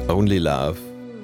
Only Love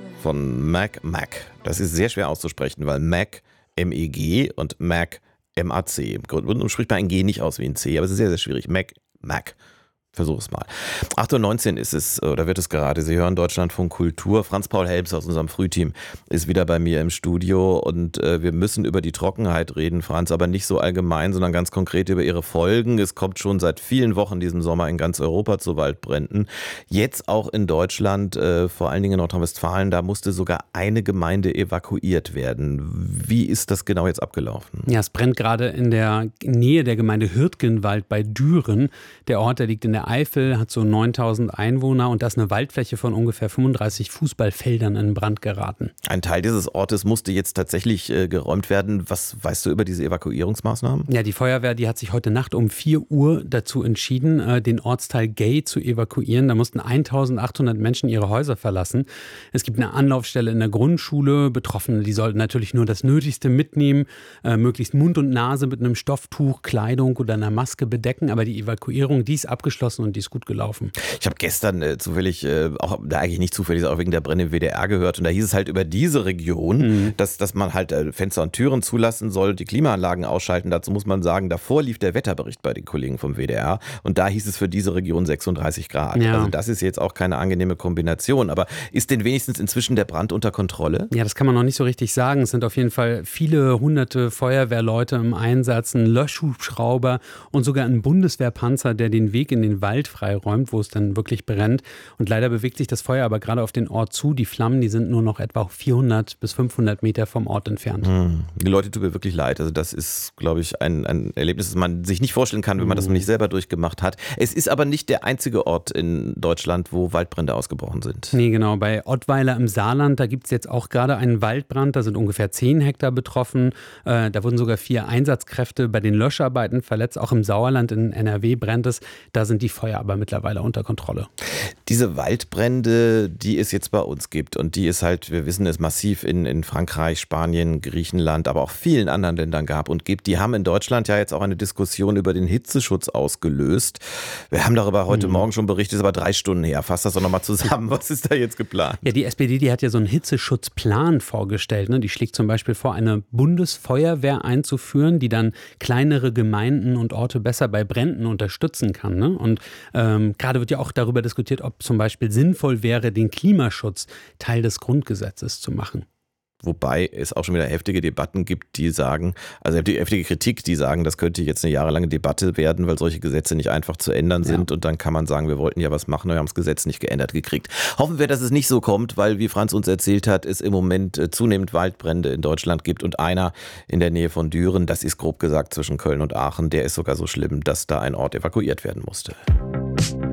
von Mac. Das ist sehr schwer auszusprechen, weil Mac, M-E-G und Mac, M-A-C. Im Grunde spricht man ein G nicht aus wie ein C, aber es ist sehr, sehr schwierig. Mac. Versuch es mal. 8:19 Uhr ist es, oder wird es gerade. Sie hören Deutschlandfunk Kultur. Franz-Paul Helms aus unserem Frühteam ist wieder bei mir im Studio und wir müssen über die Trockenheit reden, Franz, aber nicht so allgemein, sondern ganz konkret über ihre Folgen. Es kommt schon seit vielen Wochen diesen Sommer in ganz Europa zu Waldbränden. Jetzt auch in Deutschland, vor allen Dingen in Nordrhein-Westfalen, da musste sogar eine Gemeinde evakuiert werden. Wie ist das genau jetzt abgelaufen? Ja, es brennt gerade in der Nähe der Gemeinde Hürtgenwald bei Düren. Der Ort, der liegt in der Eifel, hat so 9000 Einwohner und da ist eine Waldfläche von ungefähr 35 Fußballfeldern in Brand geraten. Ein Teil dieses Ortes musste jetzt tatsächlich geräumt werden. Was weißt du über diese Evakuierungsmaßnahmen? Ja, die Feuerwehr, die hat sich heute Nacht um 4 Uhr dazu entschieden, den Ortsteil Gay zu evakuieren. Da mussten 1800 Menschen ihre Häuser verlassen. Es gibt eine Anlaufstelle in der Grundschule. Betroffene, die sollten natürlich nur das Nötigste mitnehmen, möglichst Mund und Nase mit einem Stofftuch, Kleidung oder einer Maske bedecken. Aber die Evakuierung, die ist abgeschlossen und die ist gut gelaufen. Ich habe gestern zufällig, auch eigentlich nicht zufällig, auch wegen der Brände im WDR gehört. Und da hieß es halt über diese Region, dass man halt Fenster und Türen zulassen soll, die Klimaanlagen ausschalten. Dazu muss man sagen, davor lief der Wetterbericht bei den Kollegen vom WDR. Und da hieß es für diese Region 36 Grad. Ja. Also das ist jetzt auch keine angenehme Kombination. Aber ist denn wenigstens inzwischen der Brand unter Kontrolle? Ja, das kann man noch nicht so richtig sagen. Es sind auf jeden Fall viele hunderte Feuerwehrleute im Einsatz, ein Löschhubschrauber und sogar ein Bundeswehrpanzer, der den Weg in den Wald freiräumt, wo es dann wirklich brennt. Und leider bewegt sich das Feuer aber gerade auf den Ort zu. Die Flammen, die sind nur noch etwa 400 bis 500 Meter vom Ort entfernt. Die Leute tut mir wirklich leid. Also das ist, glaube ich, ein Erlebnis, das man sich nicht vorstellen kann, wenn man das noch nicht selber durchgemacht hat. Es ist aber nicht der einzige Ort in Deutschland, wo Waldbrände ausgebrochen sind. Nee, genau. Bei Ottweiler im Saarland, da gibt es jetzt auch gerade einen Waldbrand. Da sind ungefähr 10 Hektar betroffen. Da wurden sogar 4 Einsatzkräfte bei den Löscharbeiten verletzt. Auch im Sauerland in NRW brennt es. Da sind die Feuer aber mittlerweile unter Kontrolle. Diese Waldbrände, die es jetzt bei uns gibt und die es halt, wir wissen es, massiv in Frankreich, Spanien, Griechenland, aber auch vielen anderen Ländern gab und gibt, die haben in Deutschland ja jetzt auch eine Diskussion über den Hitzeschutz ausgelöst. Wir haben darüber heute Morgen schon berichtet, ist aber 3 Stunden her. Fass das doch nochmal zusammen. Was ist da jetzt geplant? Ja, die SPD, die hat ja so einen Hitzeschutzplan vorgestellt. Ne? Die schlägt zum Beispiel vor, eine Bundesfeuerwehr einzuführen, die dann kleinere Gemeinden und Orte besser bei Bränden unterstützen kann. Ne? Und gerade wird ja auch darüber diskutiert, ob zum Beispiel sinnvoll wäre, den Klimaschutz Teil des Grundgesetzes zu machen. Wobei es auch schon wieder heftige Debatten gibt, die sagen, also die heftige Kritik, die sagen, das könnte jetzt eine jahrelange Debatte werden, weil solche Gesetze nicht einfach zu ändern sind. Ja. Und dann kann man sagen, wir wollten ja was machen, wir haben das Gesetz nicht geändert gekriegt. Hoffen wir, dass es nicht so kommt, weil, wie Franz uns erzählt hat, es im Moment zunehmend Waldbrände in Deutschland gibt und einer in der Nähe von Düren, das ist grob gesagt zwischen Köln und Aachen, der ist sogar so schlimm, dass da ein Ort evakuiert werden musste.